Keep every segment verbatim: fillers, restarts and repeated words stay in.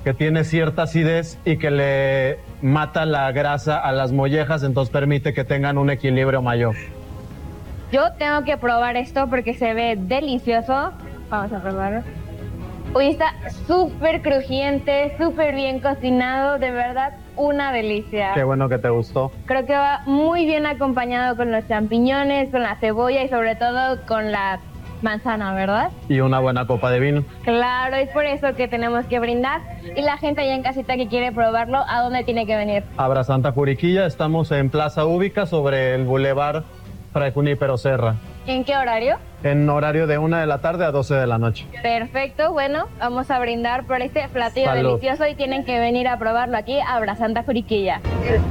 que tiene cierta acidez y que le mata la grasa a las mollejas, entonces permite que tengan un equilibrio mayor. Yo tengo que probar esto porque se ve delicioso. Vamos a probarlo. Uy, está súper crujiente, súper bien cocinado, de verdad, una delicia. Qué bueno que te gustó. Creo que va muy bien acompañado con los champiñones, con la cebolla y sobre todo con la manzana, ¿verdad? Y una buena copa de vino. Claro, es por eso que tenemos que brindar. Y la gente allá en casita que quiere probarlo, ¿a dónde tiene que venir? Abra Santa Juriquilla, estamos en Plaza Úbica sobre el Boulevard Fray Junípero Serra. ¿En qué horario? En horario de una de la tarde a doce de la noche. Perfecto, bueno, vamos a brindar por este platillo Salud. delicioso y tienen que venir a probarlo aquí a Abra Santa Juriquilla.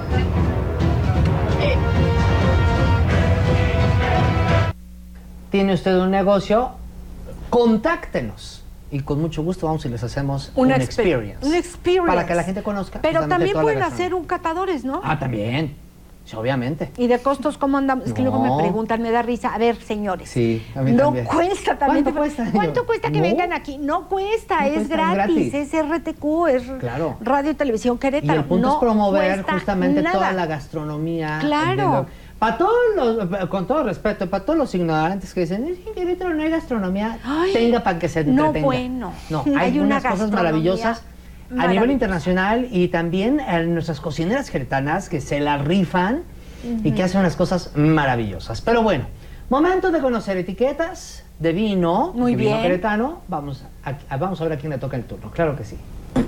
¿Tiene usted un negocio? Contáctenos. Y con mucho gusto vamos y les hacemos una un exper experience. Un experience. Para que la gente conozca. Pero también toda la pueden gastronomía. hacer un catadores, ¿no? Ah, también. Sí, obviamente. ¿Y de costos cómo andamos? Es que No. luego me preguntan, me da risa. A ver, señores. Sí, a mí no también. cuesta también. ¿Cuánto cuesta, señor? ¿Cuánto cuesta que No. vengan aquí? No cuesta, No es cuesta, es gratis, gratis. es R T Q, es Claro. Radio y Televisión Y Querétaro. el punto no es promover cuesta justamente nada. toda la gastronomía. Claro. Para todos los, con todo respeto, para todos los ignorantes que dicen, es que en Querétaro no hay gastronomía, Ay, tenga para que se no, entretenga. bueno. No, Hay hay, una unas cosas gastronomía maravillosas a maravillosa. nivel internacional y también eh, nuestras cocineras queretanas que se la rifan uh-huh. y que hacen unas cosas maravillosas. Pero bueno, momento de conocer etiquetas de vino, Muy de vino bien. queretano. Vamos a, a- vamos a ver a quién le toca el turno, claro que sí.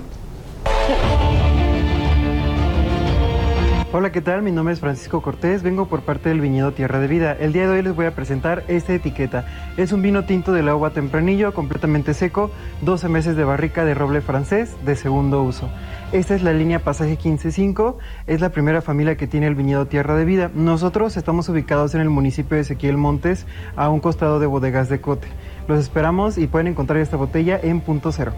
Hola, ¿qué tal? Mi nombre es Francisco Cortés, vengo por parte del viñedo Tierra de Vida. El día de hoy les voy a presentar esta etiqueta. Es un vino tinto de la uva Tempranillo, completamente seco, doce meses de barrica de roble francés de segundo uso. Esta es la línea Pasaje quince cinco, es la primera familia que tiene el viñedo Tierra de Vida. Nosotros estamos ubicados en el municipio de Ezequiel Montes, a un costado de Bodegas de Cote. Los esperamos y pueden encontrar esta botella en Punto Cero.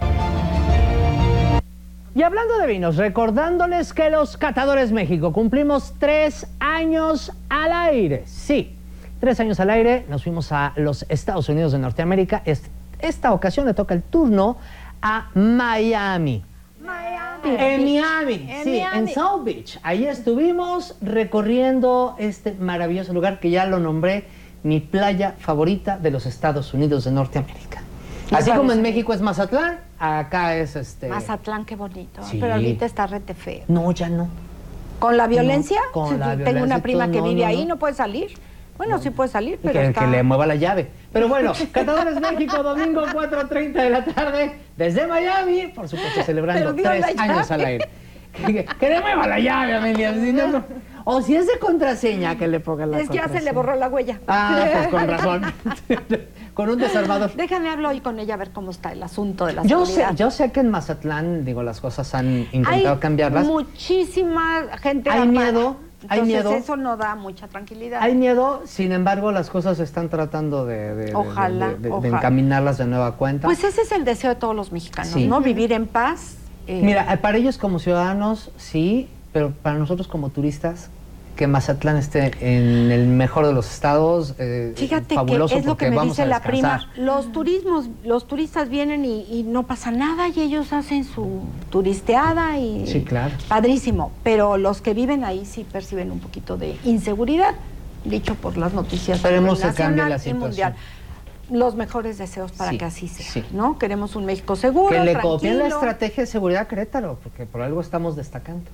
Y hablando de vinos, recordándoles que los Catadores México cumplimos tres años al aire. Sí, tres años al aire, nos fuimos a los Estados Unidos de Norteamérica. Est- Esta ocasión le toca el turno a Miami. Miami. En Miami, En sí, Miami. en South Beach. Ahí estuvimos recorriendo este maravilloso lugar que ya lo nombré mi playa favorita de los Estados Unidos de Norteamérica. Así como en México es Mazatlán, acá es este... Mazatlán, qué bonito. Sí. Pero ahorita está rete feo. No, ya no. ¿Con la violencia? No, con Sí, la Tengo violencia una y prima todo, que no, vive no, ahí, no. no puede salir. Bueno, sí puede salir, pero que, está... que le mueva la llave. Pero bueno, Catadores México, domingo cuatro treinta de la tarde, desde Miami, por supuesto, celebrando Perdió la tres años llave. al aire. Que, que le mueva la llave, Amelia. Si no, no. O si es de contraseña, que le ponga la Es que ya se le contraseña. borró la huella. Ah, pues con razón. Con un desarmador. Déjame hablar hoy con ella a ver cómo está el asunto de la Yo sé, seguridad. yo sé que en Mazatlán, digo, las cosas han intentado Hay cambiarlas. muchísima gente Hay armada. miedo, hay Entonces, miedo. eso no da mucha tranquilidad. Hay miedo, sin embargo, las cosas se están tratando de, de- de- Ojalá, de- de- de ojalá. encaminarlas de nueva cuenta. Pues ese es el deseo de todos los mexicanos, Sí. ¿no? Vivir en paz. eh, Mira, eh, para ellos como ciudadanos, sí, pero para nosotros como turistas, que Mazatlán esté en el mejor de los estados, eh, Fíjate fabuloso que es lo porque que me vamos dice a la prima. descansar. Los turismos, los turistas vienen y, y no pasa nada y ellos hacen su turisteada y Sí, claro. padrísimo. Pero los que viven ahí sí perciben un poquito de inseguridad, dicho por las noticias. Esperemos a nivel se cambie la nacional y situación. mundial. Los mejores deseos para Sí, que así sea, sí. ¿no? Queremos un México seguro, Que le tranquilo. copien la estrategia de seguridad a Querétaro, porque por algo estamos destacando.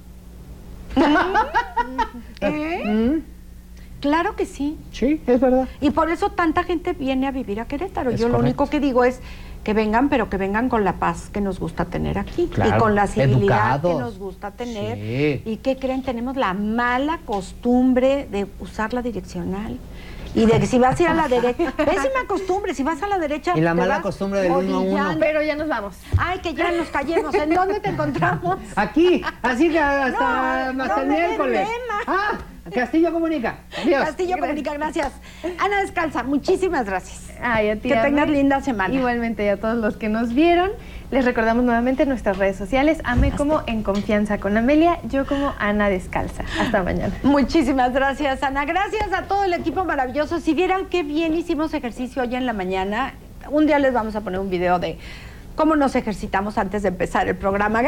¿Eh? Mm, Claro que sí. sí, es verdad. Y por eso tanta gente viene a vivir a Querétaro. Es Yo lo correcto. único que digo es que vengan, pero que vengan con la paz que nos gusta tener aquí. Claro, y con la civilidad educados. que nos gusta tener. Sí. ¿Y qué creen? Tenemos la mala costumbre de usar la direccional. Y de que si vas a ir a la derecha, pésima costumbre, si vas a la derecha... Y la te mala vas costumbre del uno a uno. orillando. Pero ya nos vamos. Ay, que ya nos callemos. ¿En dónde te encontramos? Aquí, así que hasta, No, hasta no el me des miércoles. lema. Ah, Castillo Comunica. Adiós. Castillo Comunica, gracias. Ana Descalza, muchísimas gracias. Ay, a ti, Que Ame. tengas linda semana. Igualmente, y a todos los que nos vieron, les recordamos nuevamente nuestras redes sociales. Ame como En Confianza con Amelia, yo como Ana Descalza. Hasta mañana. Muchísimas gracias, Ana. Gracias a todo el equipo maravilloso. Si vieran qué bien hicimos ejercicio hoy en la mañana, un día les vamos a poner un video de cómo nos ejercitamos antes de empezar el programa.